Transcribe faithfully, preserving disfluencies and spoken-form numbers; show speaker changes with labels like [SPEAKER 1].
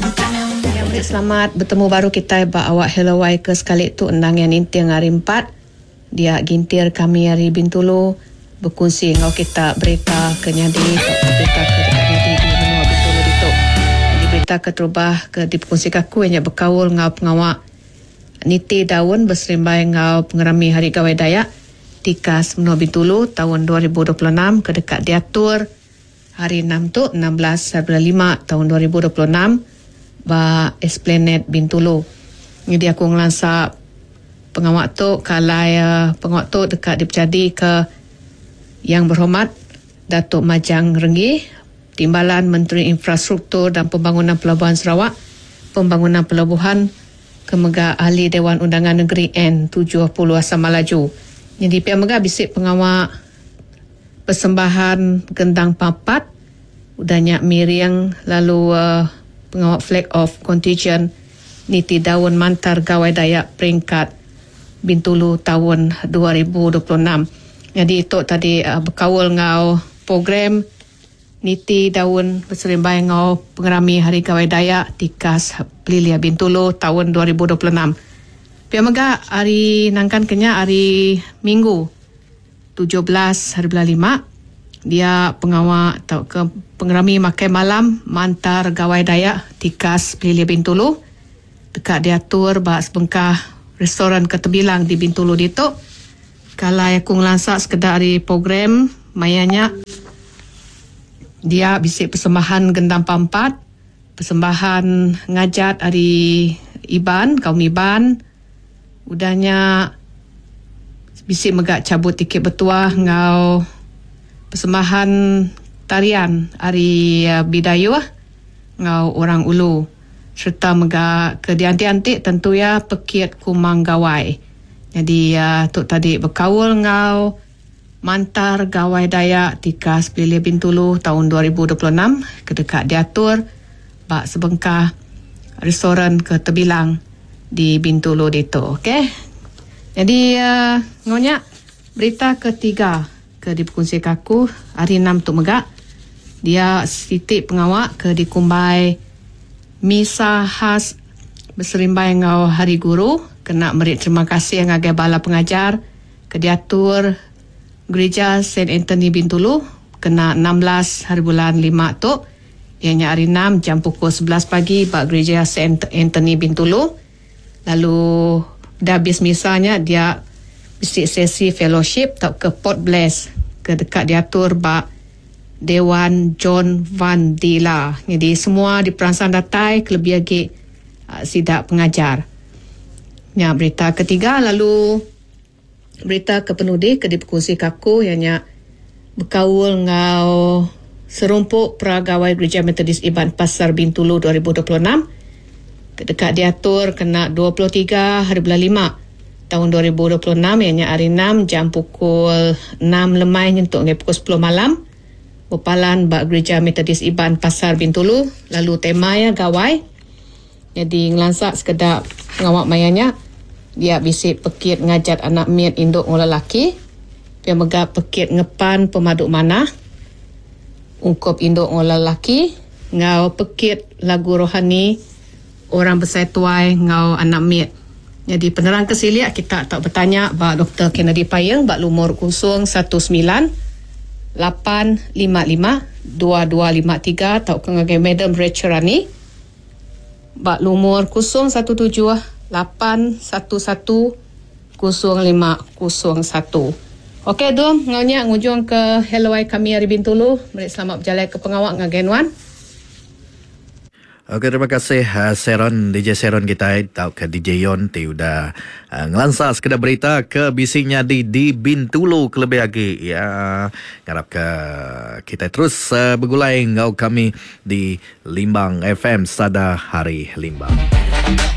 [SPEAKER 1] Selamat bertemu baru kita ba awak hello wai ke sekali tu endang yang intiang hari empat. Dia gintir kami hari Bintulu berkongsi ngau kita berita kenyadi berita ke dekat nyadi di menua Bintulu dituk. Jadi berita ke terubah ke dipekongsi kaku yang berkawul ngau pengawak niti daun berserimbai ngau pengerami hari gawai Dayak tikas menua Bintulu tahun dua ribu dua puluh enam ke dekat diatur hari enam tu enam belas bulan lima tahun dua ribu dua puluh enam ba Esplanade Bintulu. Jadi aku ngelansak pengawak tu kalai uh, pengawak tu dekat dipecadi ke Yang Berhormat Datuk Majang Renggi, Timbalan Menteri Infrastruktur dan Pembangunan Pelabuhan Sarawak, Pembangunan Pelabuhan Kemega Ahli Dewan Undangan Negeri N tujuh puluh Asam Malaju. Jadi pihak Mega bisik pengawak persembahan gendang papat udahnya miriang lalu uh, pengawak flag of contingent niti daun mantar gawai Dayak peringkat Bintulu tahun dua ribu dua puluh enam. Jadi itu tadi uh, berkawal ngau program niti daun berserimbai ngau pengerami hari gawai Dayak tikas Pelilia Bintulu tahun dua ribu dua puluh enam. Pihak Mega hari nangkan kenya hari Minggu tujuh belas hari bulan lima. Dia pengawak atau ke pengerami makai malam mantar gawai Dayak tikas Pelilia Bintulu dekat diatur bah sebengkah restoran Ketebilang di Bintulu dituk. Kalau aku ngelansak sekedar di program mayanya dia bisik persembahan gendang pampat, persembahan ngajat hari Iban, kaum Iban, udahnya bisik megak cabut tiket bertuah ngau persembahan tarian hari uh, Bidayuh ngau orang Ulu serta mega ke diantik-antik tentu ya pekit kumang gawai. Jadi uh, tu tadi berkawul ngau mantar gawai Dayak tikas Pelilia Bintulu tahun dua ribu dua puluh enam ke dekat diatur bak sebengkah restoran Ketebilang di Bintulu ditu. Okey. Jadi uh, ngonya berita ketiga ke dipekongsi kaku hari enam tu megak dia titik pengawak ke dikumbai misa khas berserimbai ngau hari guru kena merit terima kasih ngagai bala pengajar ke diatur gereja Saint Anthony Bintulu kena enam belas hari bulan lima tu ianya hari enam jam pukul sebelas pagi bak gereja Saint Anthony Bintulu. Lalu dah habis misanya dia bisik sesi fellowship tak ke Port Bless ke dekat diatur bak Dewan John Van Dila. Jadi semua diperansang datai kelebih lagi uh, sidak pengajar. Ya, berita ketiga lalu berita kepenudi ke dipekongsi kaku ianya berkawul ngau serumpuk peragawai Gereja Metodis Iban Pasar Bintulu dua ribu dua puluh enam ke dekat diatur kena dua puluh tiga hari bulan lima tahun dua ribu dua puluh enam ianya hari enam jam pukul enam lemai nyentuk ngai pukul sepuluh malam berpalan bak Gereja Metodis Iban Pasar Bintulu. Lalu tema ya gawai. Jadi ngelansak sekedar pengawak mayanya dia bisik pekit ngajat anak miat induk orang lelaki. Dia megap pekit ngepan pemaduk mana ungkup induk orang lelaki ngau pekit lagu rohani orang besar tuai ngau anak miat. Jadi penerang kesiliak kita tak bertanya bak Doktor Kennedy Payeng bak lumur kosong satu sembilan lapan lima lima dua dua lima tiga atau kengagai Madam Rachel Rani bak lumur kosong satu tujuh lapan satu satu kosong lima kosong satu. Okey dom ngaunya ngujung ke hello ai kami hari Bintulu. Mari selamat berjalan ke pengawak ngagenwan.
[SPEAKER 2] Okey, terima kasih uh, Seron, D J Seron kita tau ke D J Yon ti udah uh, ngelansak sekedar berita ke bisingnya di di Bintulu kelebih lagi ya. Ngarap ke kita terus uh, bergulai ngau kami di Limbang F M Sada Hari Limbang.